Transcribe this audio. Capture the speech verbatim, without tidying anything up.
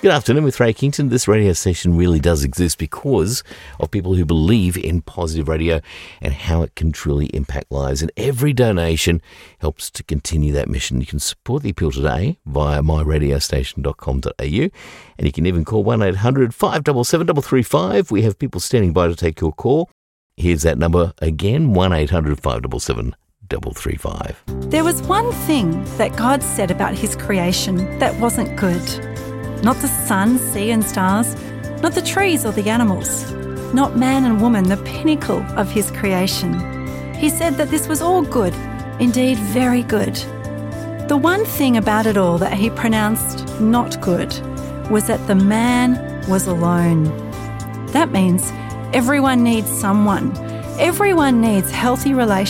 Good afternoon with Ray Kington. This radio station really does exist because of people who believe in positive radio and how it can truly impact lives. And every donation helps to continue that mission. You can support the appeal today via my radio station dot com dot a u, and you can even call one eight hundred five seven seven three three five. We have people standing by to take your call. Here's that number again, one eight hundred five seven seven three three five. There was one thing that God said about his creation that wasn't good. Not the sun, sea and stars, not the trees or the animals, not man and woman, the pinnacle of his creation. He said that this was all good, indeed very good. The one thing about it all that he pronounced not good was that the man was alone. That means everyone needs someone. Everyone needs healthy relationships.